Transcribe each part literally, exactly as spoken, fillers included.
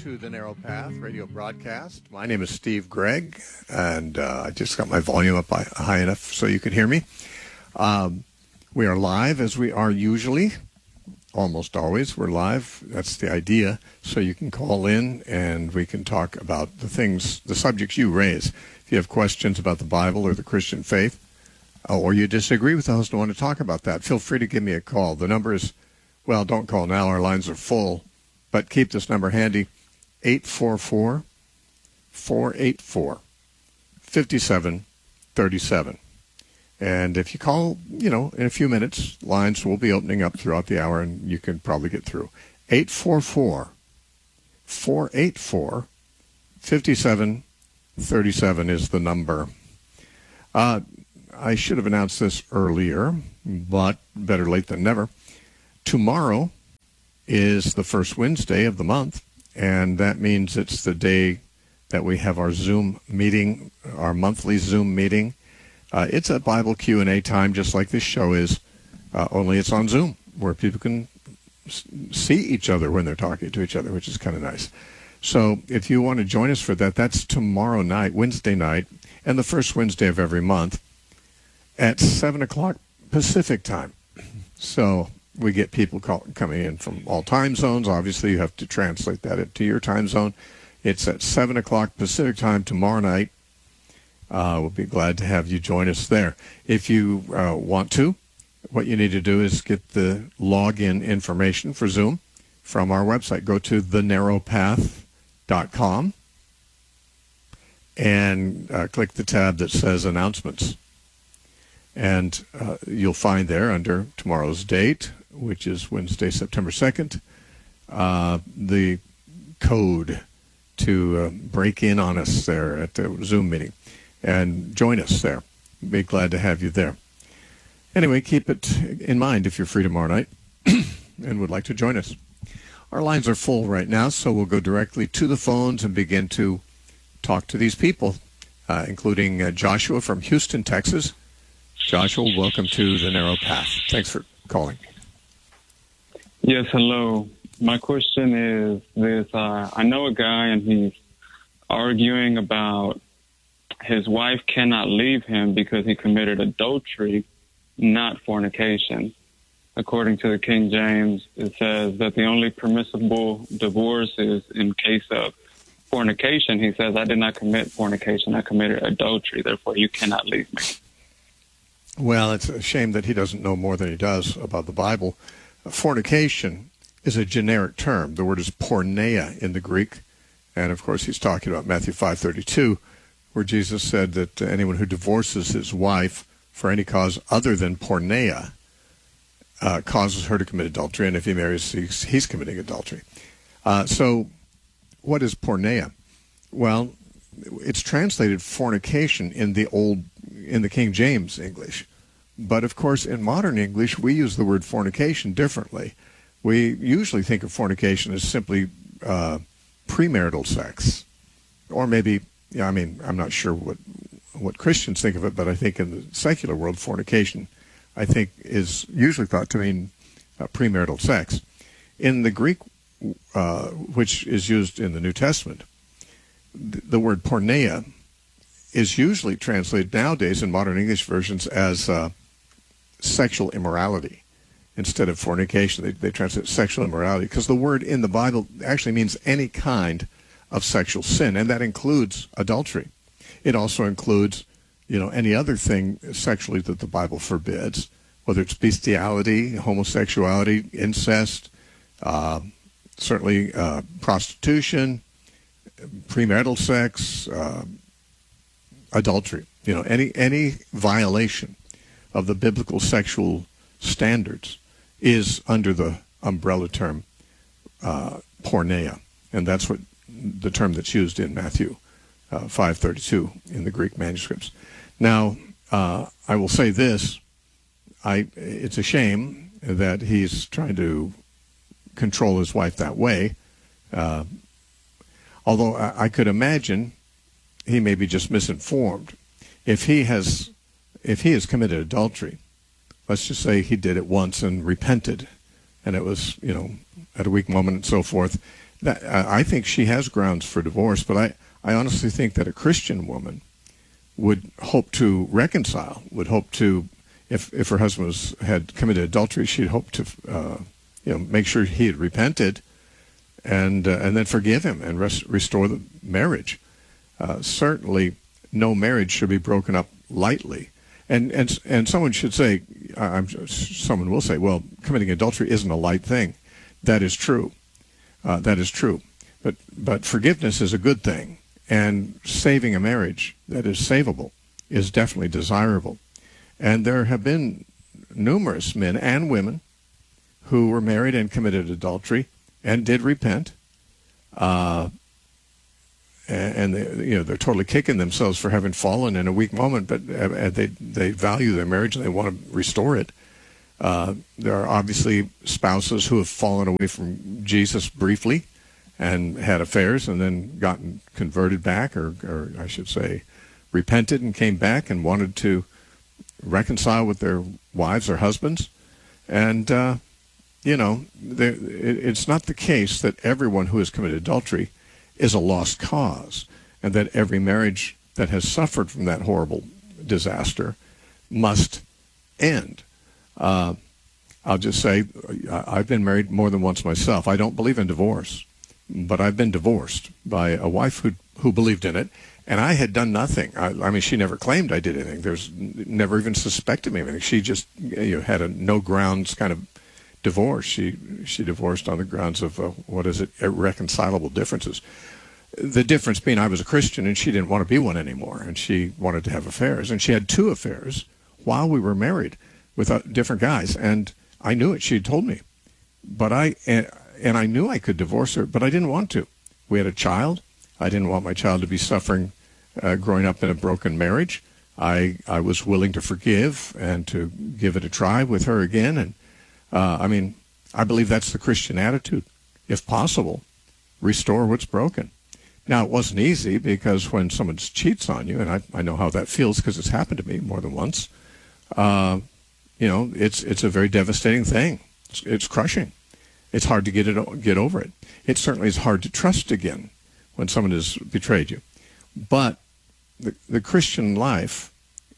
to the Narrow Path radio broadcast. My name is Steve Gregg, and uh, I just got my volume up high enough so you could hear me. Um, we are live, as we are usually, almost always. We're live. That's the idea. So you can call in, and we can talk about the things, the subjects you raise. If you have questions about the Bible or the Christian faith, or you disagree with us and want to talk about that, feel free to give me a call. The number is, well, don't call now. Our lines are full. But keep this number handy, eight four four, four eight four, five seven three seven. And if you call, you know, in a few minutes, lines will be opening up throughout the hour, and you can probably get through. eight four four, four eight four, five seven three seven is the number. Uh, I should have announced this earlier, but better late than never. Tomorrow is the first Wednesday of the month, and that means it's the day that we have our Zoom meeting, our monthly Zoom meeting. Uh, it's a Bible Q and A time, just like this show is, uh, only it's on Zoom, where people can s- see each other when they're talking to each other, which is kind of nice. So if you want to join us for that, that's tomorrow night, Wednesday night, and the first Wednesday of every month at seven o'clock Pacific time. So we get people call, coming in from all time zones. Obviously, you have to translate that into your time zone. It's at seven o'clock Pacific time tomorrow night. Uh, we'll be glad to have you join us there. If you uh, want to, what you need to do is get the login information for Zoom from our website. Go to the narrow path dot com and uh, click the tab that says Announcements. And uh, you'll find there under tomorrow's date, which is Wednesday, September second, uh, the code to uh, break in on us there at the Zoom meeting and join us there. Be glad to have you there. Anyway, keep it in mind if you're free tomorrow night and would like to join us. Our lines are full right now, so we'll go directly to the phones and begin to talk to these people, uh, including uh, Joshua from Houston, Texas. Joshua, welcome to the Narrow Path. Thanks for calling. Yes, hello. My question is this. Uh, I know a guy, and he's arguing about his wife cannot leave him because he committed adultery, not fornication. According to the King James, it says that the only permissible divorce is in case of fornication. He says, I did not commit fornication. I committed adultery. Therefore, you cannot leave me. Well, it's a shame that he doesn't know more than he does about the Bible. Fornication is a generic term. The word is porneia in the Greek. And, of course, he's talking about Matthew five thirty-two, where Jesus said that anyone who divorces his wife for any cause other than porneia uh, causes her to commit adultery. And if he marries, he's, he's committing adultery. Uh, so what is porneia? Well, it's translated fornication in the old, in the King James English. But, of course, in modern English, we use the word fornication differently. We usually think of fornication as simply uh, premarital sex. Or maybe, yeah, I mean, I'm not sure what what Christians think of it, but I think in the secular world, fornication, I think, is usually thought to mean uh, premarital sex. In the Greek, uh, which is used in the New Testament, the word porneia is usually translated nowadays in modern English versions as uh, sexual immorality. Instead of fornication, they, they translate sexual immorality, because the word in the Bible actually means any kind of sexual sin, and that includes adultery. It also includes, you know, any other thing sexually that the Bible forbids, whether it's bestiality, homosexuality, incest, uh, certainly uh, prostitution, premarital sex, uh, adultery. You know, any any violation of the biblical sexual standards is under the umbrella term uh, porneia, and that's what the term that's used in Matthew uh, five thirty-two in the Greek manuscripts. Now, uh, I will say this: I it's a shame that he's trying to control his wife that way. Uh, although I, I could imagine he may be just misinformed. If he has, if he has committed adultery, let's just say he did it once and repented, and it was, you know, at a weak moment and so forth, that, I think she has grounds for divorce, but I, I honestly think that a Christian woman would hope to reconcile, would hope to, if if her husband was, had committed adultery, she'd hope to, uh, you know, make sure he had repented, and uh, and then forgive him and res- restore the marriage. Uh, certainly, no marriage should be broken up lightly, and and and someone should say, I'm someone will say, well, committing adultery isn't a light thing. That is true. Uh, that is true. But but forgiveness is a good thing. And saving a marriage that is savable is definitely desirable. And there have been numerous men and women who were married and committed adultery and did repent. Uh, and they, you know, they're totally kicking themselves for having fallen in a weak moment, but uh, they they value their marriage and they want to restore it. Uh, there are obviously spouses who have fallen away from Jesus briefly and had affairs and then gotten converted back, or, or I should say repented and came back and wanted to reconcile with their wives or husbands. And, uh, you know, it, it's not the case that everyone who has committed adultery is a lost cause, and that every marriage that has suffered from that horrible disaster must end. Uh, I'll just say I've been married more than once myself. I don't believe in divorce. But I've been divorced by a wife who who believed in it, and I had done nothing. I, I mean, she never claimed I did anything. There's never even suspected me of anything. She just, you know, had a no grounds kind of divorce. She she divorced on the grounds of uh, what is it, irreconcilable differences. The difference being I was a Christian and she didn't want to be one anymore, and she wanted to have affairs, and she had two affairs while we were married with uh, different guys, and I knew it. She had told me, but I. Uh, And I knew I could divorce her, but I didn't want to. We had a child. I didn't want my child to be suffering uh, growing up in a broken marriage. I I was willing to forgive and to give it a try with her again. And uh, I mean, I believe that's the Christian attitude. If possible, restore what's broken. Now, it wasn't easy, because when someone cheats on you, and I, I know how that feels because it's happened to me more than once, uh, you know, it's it's a very devastating thing. It's, it's crushing. It's hard to get it get over it. It certainly is hard to trust again when someone has betrayed you. But the, the Christian life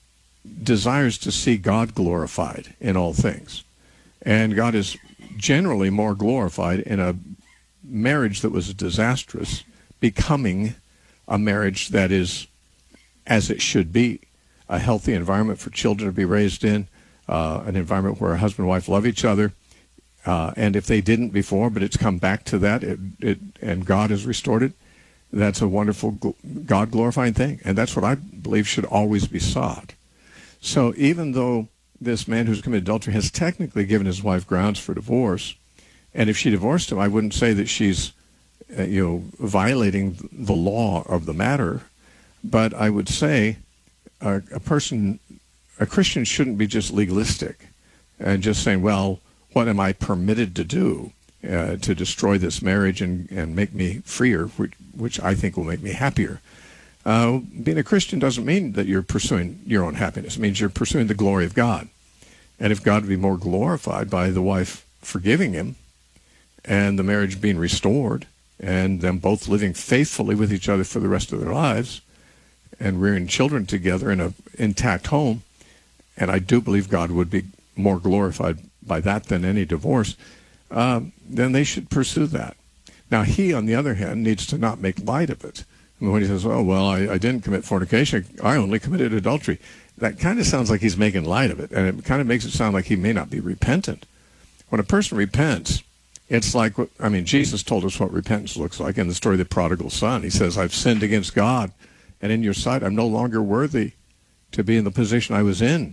desires to see God glorified in all things. And God is generally more glorified in a marriage that was disastrous becoming a marriage that is as it should be, a healthy environment for children to be raised in, uh, an environment where a husband and wife love each other. Uh, and if they didn't before, but it's come back to that, it, it, and God has restored it, that's a wonderful God-glorifying thing. And that's what I believe should always be sought. So even though this man who's committed adultery has technically given his wife grounds for divorce, and if she divorced him, I wouldn't say that she's uh, you know, violating the law of the matter, but I would say a, a person, a Christian shouldn't be just legalistic and just saying, well, what am I permitted to do uh, to destroy this marriage and, and make me freer, which, which I think will make me happier. Uh, being a Christian doesn't mean that you're pursuing your own happiness. It means you're pursuing the glory of God. And if God would be more glorified by the wife forgiving him and the marriage being restored and them both living faithfully with each other for the rest of their lives and rearing children together in an intact home, and I do believe God would be more glorified by that than any divorce, um, then they should pursue that. Now, he, on the other hand, needs to not make light of it. And when he says, oh, well, I, I didn't commit fornication, I only committed adultery, that kind of sounds like he's making light of it, and it kind of makes it sound like he may not be repentant. When a person repents, it's like, I mean, Jesus told us what repentance looks like in the story of the prodigal son. He says, I've sinned against God, and in your sight I'm no longer worthy to be in the position I was in.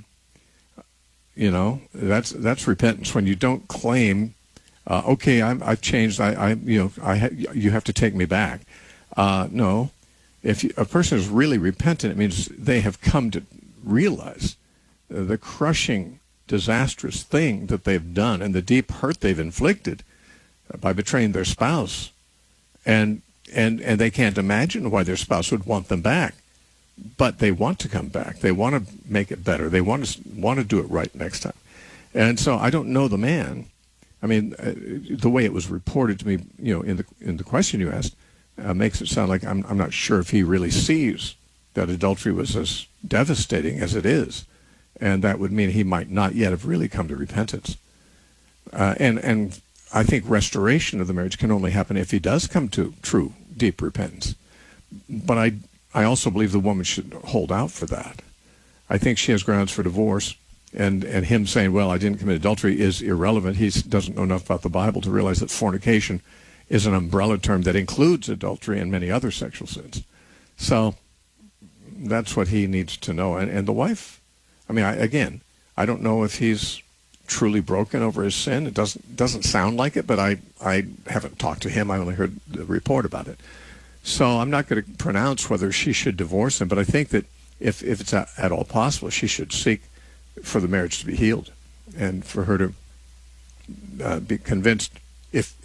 You know, that's that's repentance, when you don't claim, uh, okay, I'm, I've changed. I, I, you know, I ha- you have to take me back. Uh, no, if you, a person is really repentant, it means they have come to realize the crushing, disastrous thing that they've done and the deep hurt they've inflicted by betraying their spouse, and and and they can't imagine why their spouse would want them back. But they want to come back. They want to make it better. They want to want to do it right next time. And so I don't know the man, I mean, uh, the way it was reported to me, you know, in the in the question you asked, uh, makes it sound like I'm I'm not sure if he really sees that adultery was as devastating as it is, and that would mean he might not yet have really come to repentance. Uh, and and I think restoration of the marriage can only happen if he does come to true, deep repentance. But I I also believe the woman should hold out for that. I think she has grounds for divorce. And and him saying, well, I didn't commit adultery is irrelevant. He doesn't know enough about the Bible to realize that fornication is an umbrella term that includes adultery and many other sexual sins. So that's what he needs to know. And, and the wife, I mean, I, again, I don't know if he's truly broken over his sin. It doesn't doesn't sound like it, but I, I haven't talked to him. I only heard the report about it. So I'm not going to pronounce whether she should divorce him, but I think that if, if it's at, at all possible, she should seek for the marriage to be healed, and for her to uh, be convinced, if